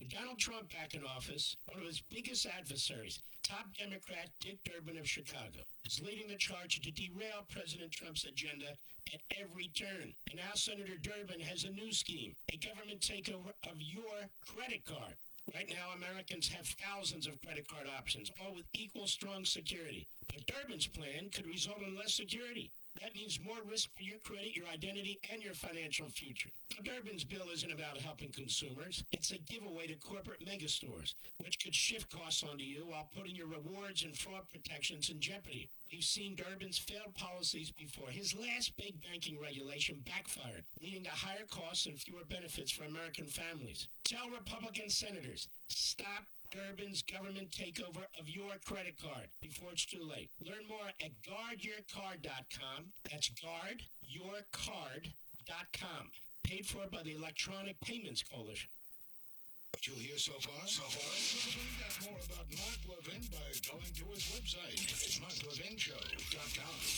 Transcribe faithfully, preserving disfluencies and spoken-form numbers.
With Donald Trump back in office, one of his biggest adversaries, top Democrat Dick Durbin of Chicago, is leading the charge to derail President Trump's agenda at every turn. And now Senator Durbin has a new scheme, a government takeover of your credit card. Right now, Americans have thousands of credit card options, all with equal strong security. But Durbin's plan could result in less security. That means more risk for your credit, your identity, and your financial future. Now, Durbin's bill isn't about helping consumers. It's a giveaway to corporate megastores, which could shift costs onto you while putting your rewards and fraud protections in jeopardy. We've seen Durbin's failed policies before. His last big banking regulation backfired, leading to higher costs and fewer benefits for American families. Tell Republican senators, stop Durbin's government takeover of your credit card before it's too late. Learn more at guard your card dot com. That's guard your card dot com. Paid for by the Electronic Payments Coalition. What you'll hear so far? So far, find out more about Mark Levin by going to his website. It's mark levin show dot com.